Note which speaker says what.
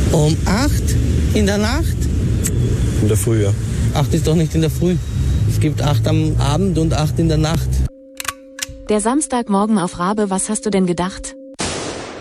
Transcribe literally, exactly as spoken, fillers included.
Speaker 1: Um acht in der Nacht?
Speaker 2: In der Früh, ja.
Speaker 1: Acht ist doch nicht in der Früh. Es gibt acht am Abend und acht in der Nacht.
Speaker 3: Der Samstagmorgen auf Rabe, was hast du denn gedacht?